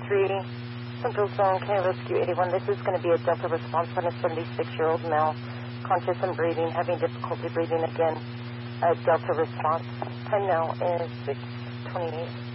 Central Zone, K Rescue 81. This is going to be a Delta response on a 76-year-old male, conscious and breathing, having difficulty breathing again. Delta response. Time now is 6:28.